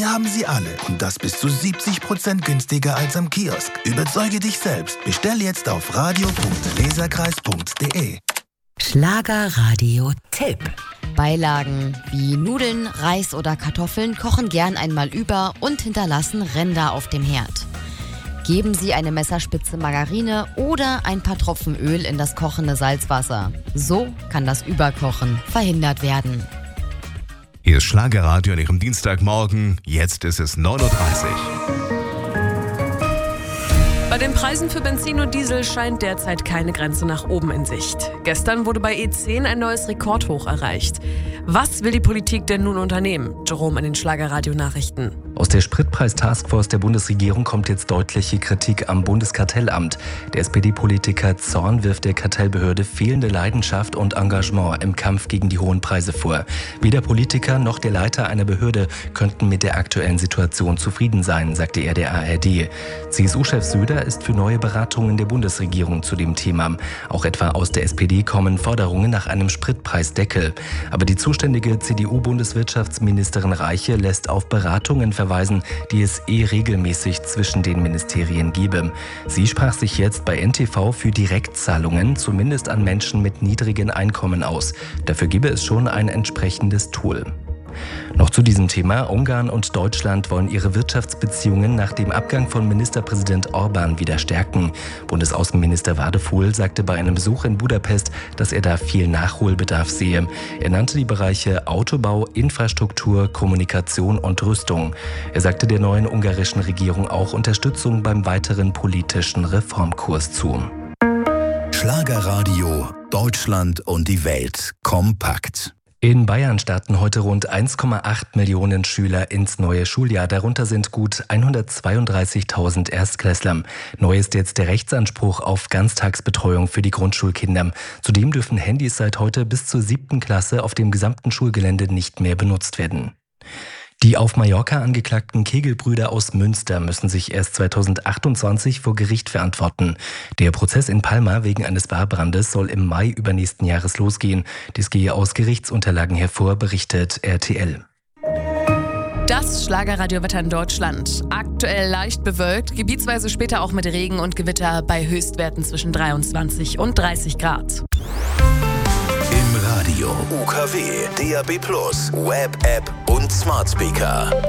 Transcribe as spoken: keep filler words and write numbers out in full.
haben sie alle und das bis zu siebzig Prozent günstiger als am Kiosk. Überzeuge dich selbst. Bestell jetzt auf radio punkt leserkreis punkt de. Schlagerradio-Tipp. Beilagen wie Nudeln, Reis oder Kartoffeln kochen gern einmal über und hinterlassen Ränder auf dem Herd. Geben Sie eine Messerspitze Margarine oder ein paar Tropfen Öl in das kochende Salzwasser. So kann das Überkochen verhindert werden. Hier ist Schlagerradio an Ihrem Dienstagmorgen. Jetzt ist es neun Uhr dreißig. Bei den Preisen für Benzin und Diesel scheint derzeit keine Grenze nach oben in Sicht. Gestern wurde bei E zehn ein neues Rekordhoch erreicht. Was will die Politik denn nun unternehmen? Jerome in den Schlagerradio-Nachrichten. Aus der Spritpreis-Taskforce der Bundesregierung kommt jetzt deutliche Kritik am Bundeskartellamt. Der S P D-Politiker Zorn wirft der Kartellbehörde fehlende Leidenschaft und Engagement im Kampf gegen die hohen Preise vor. Weder Politiker noch der Leiter einer Behörde könnten mit der aktuellen Situation zufrieden sein, sagte er der A R D. C S U-Chef Söder ist für neue Beratungen der Bundesregierung zu dem Thema. Auch etwa aus der S P D kommen Forderungen nach einem Spritpreisdeckel. Aber die zuständige C D U-Bundeswirtschaftsministerin Reiche lässt auf Beratungen verweisen, die es eh regelmäßig zwischen den Ministerien gebe. Sie sprach sich jetzt bei N T V für Direktzahlungen, zumindest an Menschen mit niedrigen Einkommen aus. Dafür gebe es schon ein entsprechendes Tool. Noch zu diesem Thema. Ungarn und Deutschland wollen ihre Wirtschaftsbeziehungen nach dem Abgang von Ministerpräsident Orban wieder stärken. Bundesaußenminister Wadefuhl sagte bei einem Besuch in Budapest, dass er da viel Nachholbedarf sehe. Er nannte die Bereiche Autobau, Infrastruktur, Kommunikation und Rüstung. Er sagte der neuen ungarischen Regierung auch Unterstützung beim weiteren politischen Reformkurs zu. Schlagerradio, Deutschland und die Welt kompakt. In Bayern starten heute rund eins Komma acht Millionen Schüler ins neue Schuljahr. Darunter sind gut hundertzweiunddreißigtausend Erstklässler. Neu ist jetzt der Rechtsanspruch auf Ganztagsbetreuung für die Grundschulkinder. Zudem dürfen Handys seit heute bis zur siebten Klasse auf dem gesamten Schulgelände nicht mehr benutzt werden. Die auf Mallorca angeklagten Kegelbrüder aus Münster müssen sich erst zweitausendachtundzwanzig vor Gericht verantworten. Der Prozess in Palma wegen eines Barbrandes soll im Mai übernächsten Jahres losgehen. Dies gehe aus Gerichtsunterlagen hervor, berichtet R T L. Das Schlagerradiowetter in Deutschland. Aktuell leicht bewölkt, gebietsweise später auch mit Regen und Gewitter bei Höchstwerten zwischen dreiundzwanzig und dreißig Grad. Im Radio, U K W, D A B plus, Web-App und Smart Speaker.